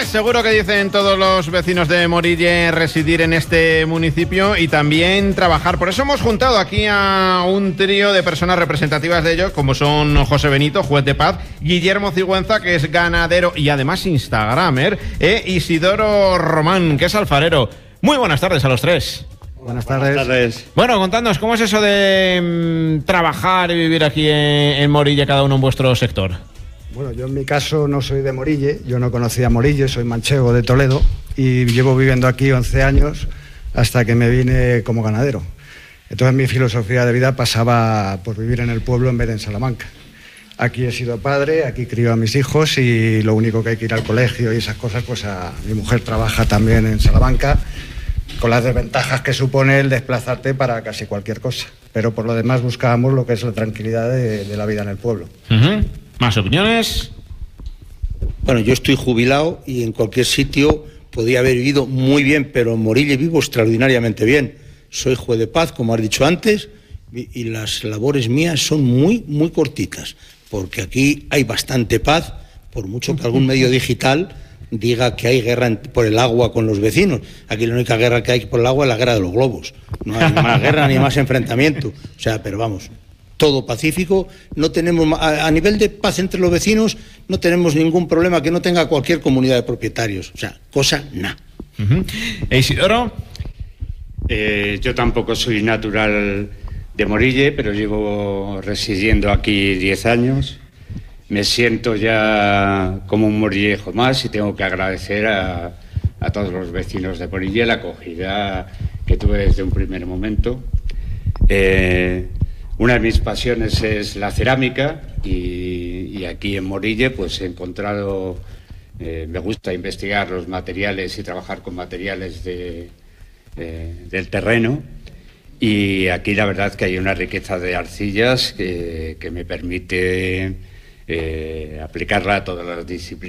seguro que dicen todos los vecinos de Morille, residir en este municipio y también trabajar. Por eso hemos juntado aquí a un trío de personas representativas de ellos, como son José Benito, juez de paz, Guillermo Cigüenza, que es ganadero y además instagramer, Isidoro Román, que es alfarero. Muy buenas tardes a los tres. Buenas tardes. Bueno, contadnos, ¿cómo es eso de trabajar y vivir aquí en Morille, cada uno en vuestro sector? Bueno, yo en mi caso no soy de Morille, yo no conocía Morille, soy manchego de Toledo y llevo viviendo aquí 11 años hasta que me vine como ganadero. Entonces mi filosofía de vida pasaba por vivir en el pueblo en vez de en Salamanca. Aquí he sido padre, aquí crío a mis hijos y lo único que hay que ir al colegio y esas cosas, pues mi mujer trabaja también en Salamanca, con las desventajas que supone el desplazarte para casi cualquier cosa. Pero por lo demás buscábamos lo que es la tranquilidad de la vida en el pueblo. ¿Más opiniones? Bueno, yo estoy jubilado y en cualquier sitio podría haber vivido muy bien, pero en Morille vivo extraordinariamente bien. Soy juez de paz, como has dicho antes, y las labores mías son muy, muy cortitas, porque aquí hay bastante paz, por mucho que algún medio digital diga que hay guerra por el agua con los vecinos. Aquí la única guerra que hay por el agua es la guerra de los globos. No hay más guerra ni más enfrentamiento. O sea, pero vamos, todo pacífico. No tenemos, a nivel de paz entre los vecinos, no tenemos ningún problema que no tenga cualquier comunidad de propietarios. O sea, cosa nada. Isidoro. Yo tampoco soy natural de Morille, pero llevo residiendo aquí 10 años. Me siento ya como un morillejo más y tengo que agradecer a todos los vecinos de Morille la acogida que tuve desde un primer momento. Una de mis pasiones es la cerámica y aquí en Morille pues he encontrado, me gusta investigar los materiales y trabajar con materiales del terreno. Y aquí la verdad que hay una riqueza de arcillas que me permite aplicarla a todas las disciplinas.